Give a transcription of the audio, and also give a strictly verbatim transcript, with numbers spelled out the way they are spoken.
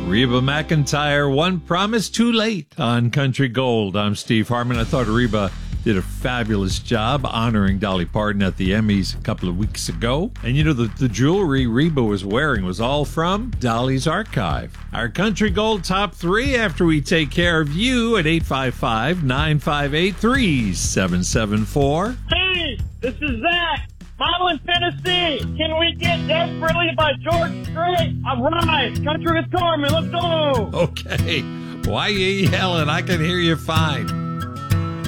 Reba McEntire, One Promise Too Late on Country Gold. I'm Steve Harmon. I thought Reba did a fabulous job honoring Dolly Parton at the Emmys a couple of weeks ago. And you know, the, the jewelry Reba was wearing was all from Dolly's archive. Our Country Gold top three after we take care of you at eight five five, nine five eight, three seven seven four. Hey, this is Zach. Milan, Tennessee. Can we get Desperately by George Strait? All right. Country with Carmen. Let's go. Okay. Why are you yelling? I can hear you fine.